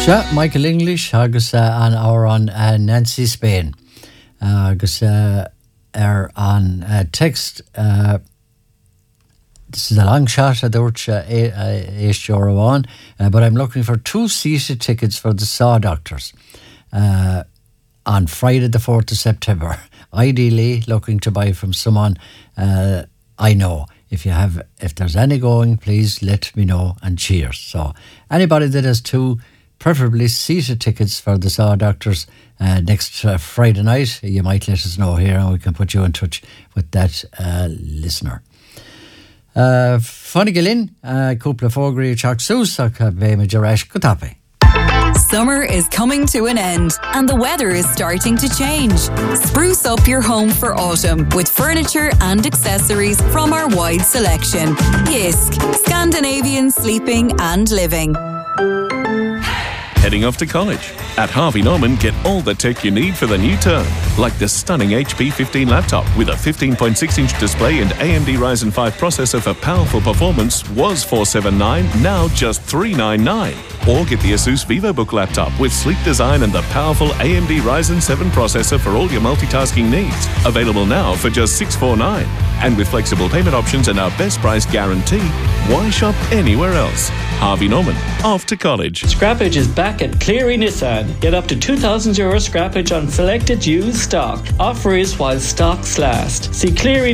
Michael English agus an áir an Nancy Spain agus an text this is a long shot I don't one, but I'm looking for 2-seater tickets for the Saw Doctors on Friday the 4th of September. Ideally looking to buy from someone I know. If there's any going, please let me know and cheers. So anybody that has two preferably seated tickets for the Saw Doctors next Friday night, you might let us know here and we can put you in touch with that listener. Funny Gilin, couple of fogri chak susak be me jarash kutape. Summer is coming to an end and the weather is starting to change. Spruce up your home for autumn with furniture and accessories from our wide selection. Jysk, Scandinavian sleeping and living. Heading off to college? At Harvey Norman, get all the tech you need for the new term, like the stunning HP 15 laptop with a 15.6-inch display and AMD Ryzen 5 processor for powerful performance was $479, now just $399. Or get the Asus VivoBook laptop with sleek design and the powerful AMD Ryzen 7 processor for all your multitasking needs. Available now for just $649. And with flexible payment options and our best price guarantee, why shop anywhere else? Harvey Norman, off to college. Scrappage is back at Cleary Nissan. Get up to €2,000 scrappage on selected used stock. Offer is while stocks last. See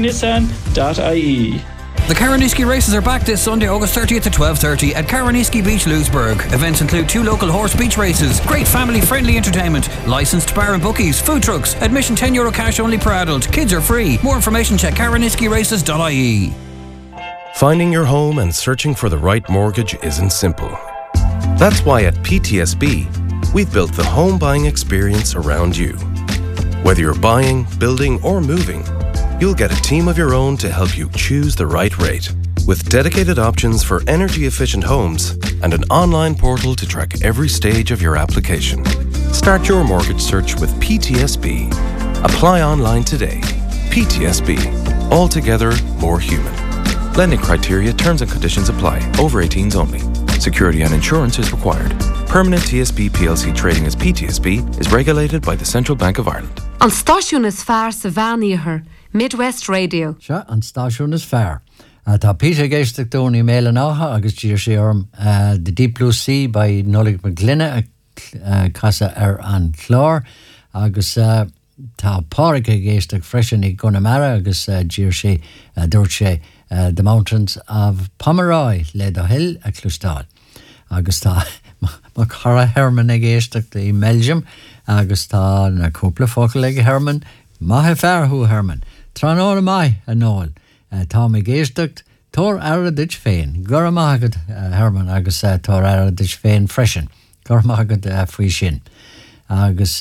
clearynissan.ie. The Caraniski races are back this Sunday, August 30th at 12:30 at Caraniski Beach, Lewisburg. Events include 2 local horse beach races, great family-friendly entertainment, licensed bar and bookies, food trucks, admission €10 cash only per adult. Kids are free. More information check caraniskiraces.ie. Finding your home and searching for the right mortgage isn't simple. That's why at PTSB, we've built the home buying experience around you. Whether you're buying, building, or moving, you'll get a team of your own to help you choose the right rate. With dedicated options for energy-efficient homes and an online portal to track every stage of your application. Start your mortgage search with PTSB. Apply online today. PTSB. Altogether more human. Lending criteria, terms and conditions apply. Over 18s only. Security and insurance is required. Permanent TSB PLC trading as PTSB is regulated by the Central Bank of Ireland. An stáisiún is fearr sa bhean Midwest Radio. Sure, an stáisiún is fearr. Tá Peter géisteach dún I méile náha agus dír sé orm The Deep Blue Sea by Nollaig McGlinna casa an chlár agus tá párica géisteach freisin I Connemara agus dír sé dúirt sé The Mountains of Pomeroy le do hill a Clústáil. Agus tá má cara Herman géisteach I Belgium agus tá na cúpla focail ag Herman maithe fearrthú Herman. Tránála mai a nóil. Tá mé géisteacht tór aradid féin. Gur amagad Herman agus tór aradid féin freisin. Gur amagad faoi sin. Agus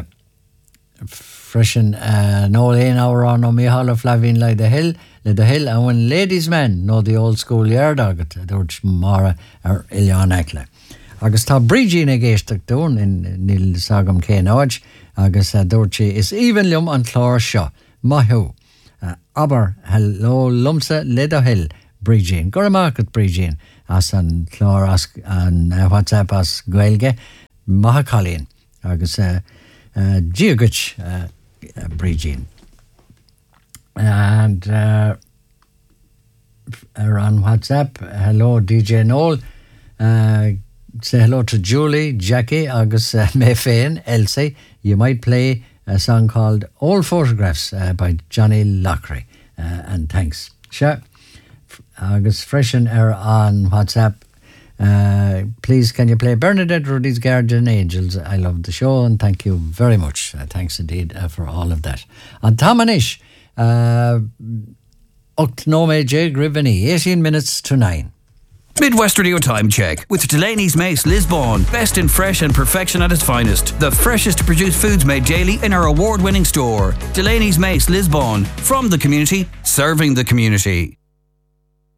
freisin nóil éon ára an ó Mícheál Flavin le do hill and when ladies men know the old school yard agat dúirt mara Ilián Eckle. Agus tá Brígin ag géisteach dún in níl sagam cé náid agus dúirt sé is even liom an chlár seo maithú. Aber hello lumsa le do hill Brígin. Gur amagad Brígin as an chlár as an WhatsApp as Gaeilge maithe Colleen agus díogat Brígin. And on WhatsApp, hello DJ Noel, say hello to Julie, Jackie, agus May Féin, Elsie. You might play a song called Old Photographs by Johnny Lockery, and thanks. Sure. Agus freshen on WhatsApp. Please can you play Bernadette Rudy's Guardian Angels? I love the show and thank you very much. Thanks indeed for all of that. And Tamanish, Octonome J. Griveni, 18 minutes to 9. Midwest Radio Time Check with Delaney's Mace Lisbon. Best in fresh and perfection at its finest. The freshest produced foods made daily in our award-winning store. Delaney's Mace Lisbon. From the community, serving the community.